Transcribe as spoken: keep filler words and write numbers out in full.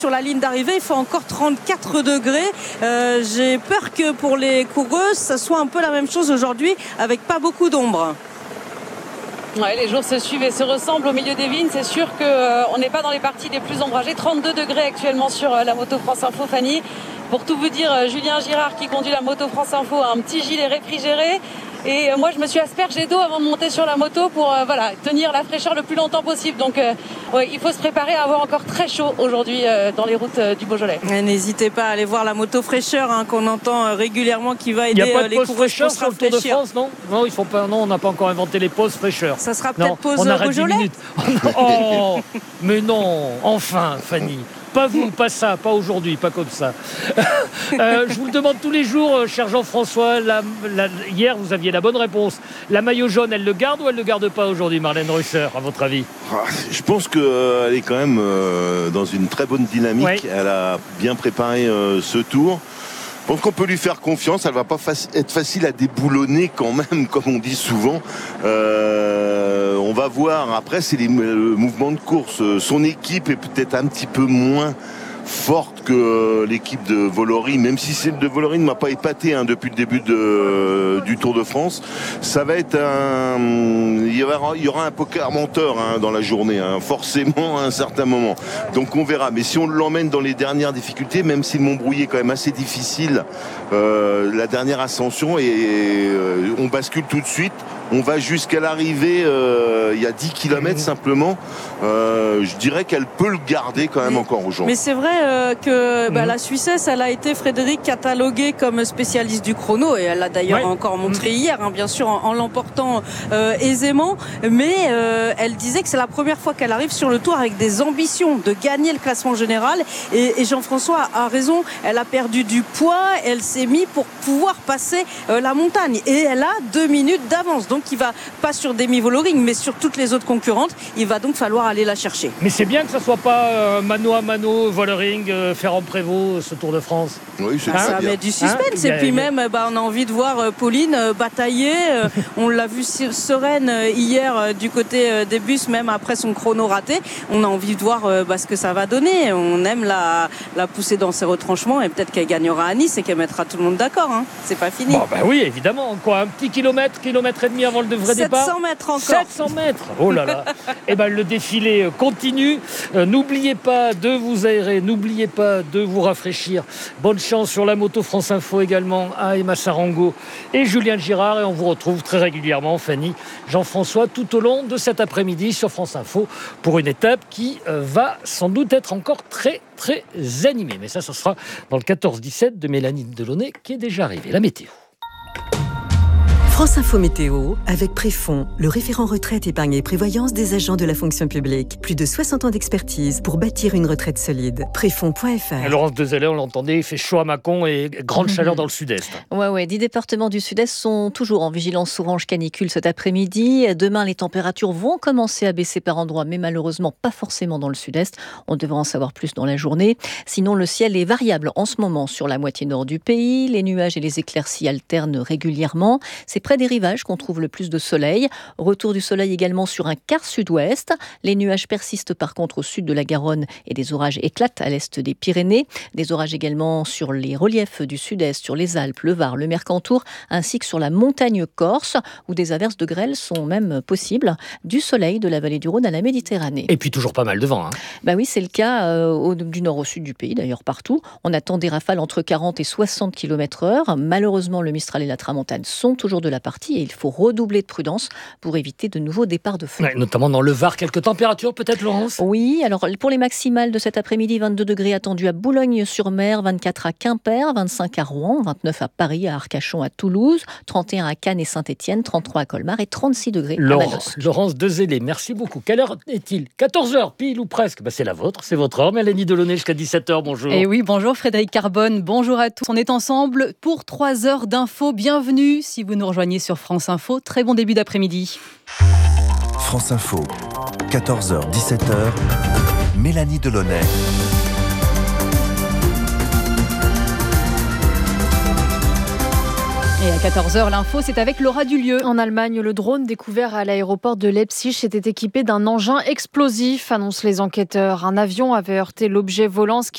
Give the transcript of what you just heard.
Sur la ligne d'arrivée, il fait encore trente-quatre degrés. Euh, j'ai peur que pour les coureuses, ça soit un peu la même chose aujourd'hui, avec pas beaucoup d'ombre. Ouais, les jours se suivent et se ressemblent au milieu des vignes. C'est sûr qu'on euh, n'est pas dans les parties les plus ombragées. trente-deux degrés actuellement sur euh, la moto France Info, Fanny. Pour tout vous dire, euh, Julien Girard qui conduit la moto France Info a un petit gilet réfrigéré. Et euh, moi, je me suis aspergé d'eau avant de monter sur la moto pour euh, voilà, tenir la fraîcheur le plus longtemps possible. Donc, euh, ouais, il faut se préparer à avoir encore très chaud aujourd'hui euh, dans les routes euh, du Beaujolais. Et n'hésitez pas à aller voir la moto fraîcheur hein, qu'on entend euh, régulièrement qui va aider euh, les coureuses. Il n'y a pas de pause fraîcheur sur le Tour de France, non Non, ils font pas. Non, on n'a pas encore inventé les pauses fraîcheur. Ça sera peut-être non, pause on arrête Beaujolais. dix minutes. Oh, mais non, enfin, Fanny. Pas vous, pas ça, pas aujourd'hui, pas comme ça. euh, je vous le demande tous les jours, euh, cher Jean-François. La, la, hier, vous aviez la bonne réponse. La maillot jaune, elle le garde ou elle ne le garde pas aujourd'hui, Marlène Reusser, à votre avis? Je pense qu'elle est quand même euh, dans une très bonne dynamique. Oui. Elle a bien préparé euh, ce tour. Je pense qu'on peut lui faire confiance. Elle va pas faci- être facile à déboulonner quand même, comme on dit souvent. Euh, on va voir. Après, c'est les le mouvements de course. Son équipe est peut-être un petit peu moins forte que l'équipe de Volory, même si celle de Volory ne m'a pas épaté hein, depuis le début de, du Tour de France. Ça va être un... Il y aura, il y aura un poker menteur hein, dans la journée, hein, forcément à un certain moment. Donc on verra. Mais si on l'emmène dans les dernières difficultés, même si le Montbrouillet est quand même assez difficile, euh, la dernière ascension, et euh, on bascule tout de suite. On va jusqu'à l'arrivée, euh, il y a dix kilomètres simplement. Euh, je dirais qu'elle peut le garder quand même mais, encore aujourd'hui. Mais c'est vrai euh, que bah, mmh. la Suissesse, elle a été, Frédéric, cataloguée comme spécialiste du chrono. Et elle l'a d'ailleurs ouais. encore montré mmh. hier, hein, bien sûr, en, en l'emportant euh, aisément. Mais euh, elle disait que c'est la première fois qu'elle arrive sur le Tour avec des ambitions de gagner le classement général. Et, et Jean-François a raison, elle a perdu du poids. Elle s'est mise pour pouvoir passer euh, la montagne. Et elle a deux minutes d'avance. Donc, qui va pas sur Demi Voloring mais sur toutes les autres concurrentes, il va donc falloir aller la chercher. Mais c'est bien que ça soit pas euh, mano à mano, Voloring, euh, Ferrand-Prévot, ce Tour de France. Oui, c'est hein ça met du suspense hein et puis même bah, on a envie de voir euh, Pauline euh, batailler. Euh, on l'a vu sereine euh, hier euh, du côté euh, des bus, même après son chrono raté. On a envie de voir euh, bah, ce que ça va donner. On aime la, la pousser dans ses retranchements et peut-être qu'elle gagnera à Nice et qu'elle mettra tout le monde d'accord. Hein. C'est pas fini. Bon, bah oui, évidemment. Quoi, un petit kilomètre, kilomètre et demi avant le vrai départ. sept cents mètres encore. sept cents mètres. Oh là là. Et ben le défilé continue. Euh, n'oubliez pas de vous aérer, n'oubliez pas de vous rafraîchir. Bonne chance sur la moto France Info également à Emma Sarango et Julien Girard. Et on vous retrouve très régulièrement, Fanny, Jean-François, tout au long de cet après-midi sur France Info pour une étape qui euh, va sans doute être encore très très animée. Mais ça, ce sera dans le quatorze dix-sept de Mélanie Delaunay qui est déjà arrivée. La météo. France Info Météo, avec Préfond, le référent retraite, épargne et prévoyance des agents de la fonction publique. Plus de soixante ans d'expertise pour bâtir une retraite solide. Préfond point f r. Laurence Dezeller, on l'entendait, il fait chaud à Mâcon et grande chaleur dans le sud-est. Ouais, ouais, dix départements du sud-est sont toujours en vigilance orange canicule cet après-midi. Demain, les températures vont commencer à baisser par endroits, mais malheureusement pas forcément dans le sud-est. On devra en savoir plus dans la journée. Sinon, le ciel est variable en ce moment sur la moitié nord du pays. Les nuages et les éclaircies alternent régulièrement. C'est près des rivages qu'on trouve le plus de soleil. Retour du soleil également sur un quart sud-ouest. Les nuages persistent par contre au sud de la Garonne et des orages éclatent à l'est des Pyrénées. Des orages également sur les reliefs du sud-est, sur les Alpes, le Var, le Mercantour, ainsi que sur la montagne corse, où des averses de grêle sont même possibles. Du soleil de la vallée du Rhône à la Méditerranée. Et puis toujours pas mal de vent. Hein. Bah oui, c'est le cas euh, au, du nord au sud du pays, d'ailleurs partout. On attend des rafales entre quarante et soixante kilomètres heure. Malheureusement, le Mistral et la Tramontane sont toujours de la partie et il faut redoubler de prudence pour éviter de nouveaux départs de feu. Ouais, notamment dans le Var, quelques températures peut-être, Laurence ? Oui, alors pour les maximales de cet après-midi, vingt-deux degrés attendus à Boulogne-sur-Mer, vingt-quatre à Quimper, vingt-cinq à Rouen, vingt-neuf à Paris, à Arcachon, à Toulouse, trente et un à Cannes et Saint-Étienne, trente-trois à Colmar et trente-six degrés Laurent, à Manosque. Laurence Dezeller, merci beaucoup. Quelle heure est-il ? quatorze heures pile ou presque ? Bah, c'est la vôtre, c'est votre heure. Mélanie Delaunay jusqu'à dix-sept heures, bonjour. Et oui, bonjour Frédéric Carbone, bonjour à tous. On est ensemble pour trois heures d'infos. Bienvenue si vous nous rejoignez sur France Info. Très bon début d'après-midi. France Info, quatorze heures dix-sept heures, Mélanie Delaunay. Et à quatorze heures, l'info, c'est avec Laura Dulieu. En Allemagne, le drone découvert à l'aéroport de Leipzig était équipé d'un engin explosif, annoncent les enquêteurs. Un avion avait heurté l'objet volant, ce qui